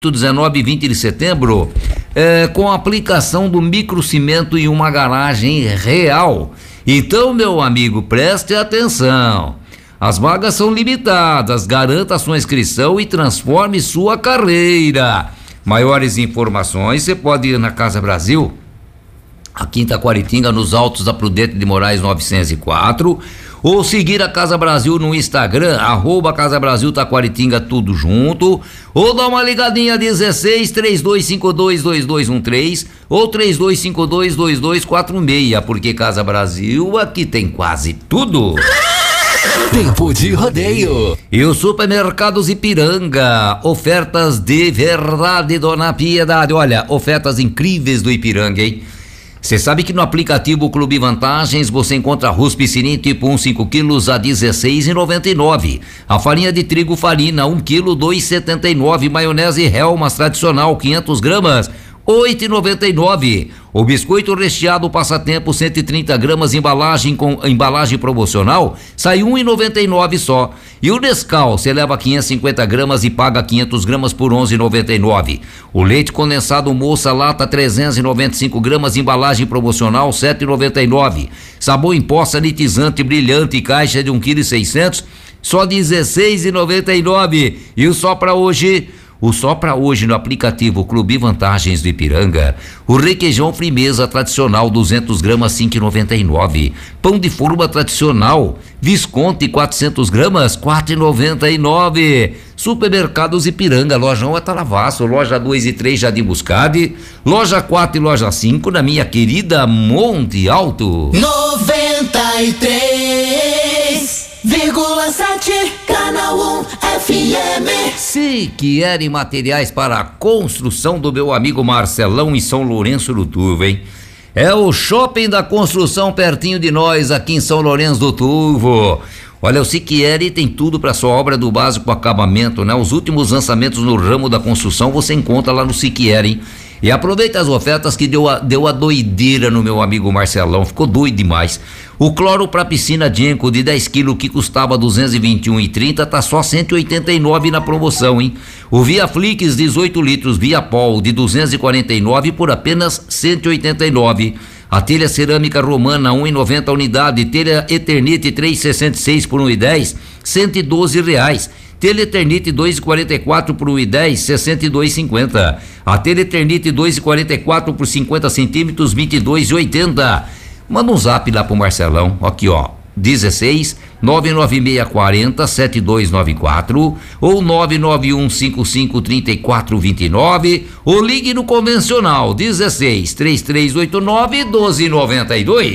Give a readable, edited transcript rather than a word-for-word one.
19 e 20 de setembro, com a aplicação do microcimento em uma garagem real. Então, meu amigo, preste atenção. As vagas são limitadas, garanta sua inscrição e transforme sua carreira. Maiores informações, você pode ir na Casa Brasil, aqui em Taquaritinga, nos Altos da Prudente de Moraes 904, ou seguir a Casa Brasil no Instagram, @Casa Brasil Taquaritinga, tudo junto, ou dá uma ligadinha 16 3252 2213 ou 3252 2246, porque Casa Brasil aqui tem quase tudo. Tempo de rodeio. E os supermercados Ipiranga, ofertas de verdade, dona Piedade. Olha, ofertas incríveis do Ipiranga, hein? Você sabe que no aplicativo Clube Vantagens você encontra arroz piscininho tipo 1 5 quilos a R$16,99. A farinha de trigo Farina 1 quilo R$2,79. Maionese Hellmann's tradicional 500 gramas R$8,99. O biscoito recheado Passatempo 130 gramas embalagem com embalagem promocional sai R$1,99 só. E o Nescau você leva 550 gramas e paga 500 gramas por R$11,99. O leite condensado Moça lata 395 gramas embalagem promocional R$7,99. Sabão em pó sanitizante brilhante caixa de 1,6 kg só R$16,99. E o só pra hoje no aplicativo Clube Vantagens do Ipiranga, o requeijão Frimeza tradicional 200 gramas 5,99. Pão de forma tradicional Visconti 400 gramas 4,99. Supermercados Ipiranga, loja 1 é Talavaço, loja 2 e 3 Jardim Buscade, loja 4 e loja 5 na minha querida Monte Alto. 93,7 Canal 1 FM. Se querem materiais para a construção do meu amigo Marcelão em São Lourenço do Turvo, hein? É o Shopping da Construção pertinho de nós aqui em São Lourenço do Turvo. Olha, o Siquieri tem tudo para sua obra do básico acabamento, né? Os últimos lançamentos no ramo da construção você encontra lá no Siquieri, hein? E aproveita as ofertas que deu a doideira no meu amigo Marcelão, ficou doido demais. O cloro para piscina Genco de 10 kg que custava R$221,30 tá só R$189 na promoção, hein? O Viaflix 18 litros Viapol de 249 por apenas R$189. A telha cerâmica romana 1,90 a unidade, telha Eternite 3,66 por R$1,10, R$112. Telha Eternite 2,44 por R$1,10, R$62,50. A telha Eternite 2,44 por 50 centímetros, R$22,80. Manda um zap lá pro Marcelão, aqui ó, 16 99640 7294 ou 99155 3429 ou ligue no convencional 16 3389 1292.